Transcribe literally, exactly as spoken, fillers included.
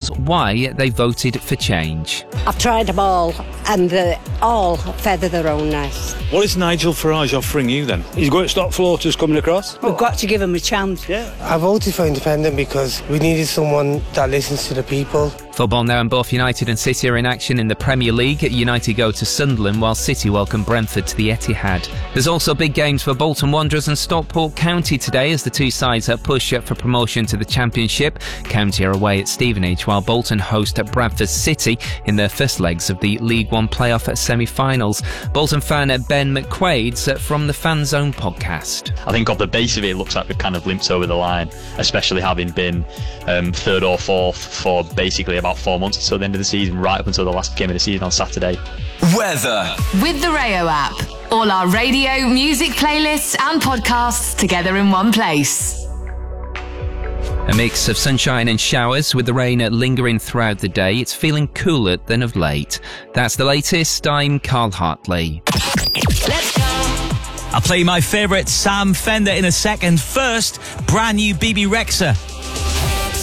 reveals why they voted for change. I've tried them all, and they all feather their own nest. What is Nigel Farage offering you then? He's going to stop floaters coming across? We've got to give him a chance. Yeah. I voted for Independent because we needed someone that listens to the people. Football now, and both United and City are in action in the Premier League. United go to Sunderland while City welcome Brentford to the Etihad. There's also big games for Bolton Wanderers and Stockport County today as the two sides are push for promotion to the Championship. County are away at Stevenage while Bolton host at Bradford City in their first legs of the League One playoff semi-finals. Bolton fan Ben McQuaid's from the Fan Zone podcast. I think off the base of it, it looks like we've kind of limped over the line, especially having been um, third or fourth for basically about four months until the end of the season, right up until the last game of the season on Saturday. Weather. With the Rayo app. All our radio, music playlists and podcasts together in one place. A mix of sunshine and showers with the rain lingering throughout the day. It's feeling cooler than of late. That's the latest. I'm Carl Hartley. Let's go. I'll play my favourite Sam Fender in a second. First, brand new B B Rexha.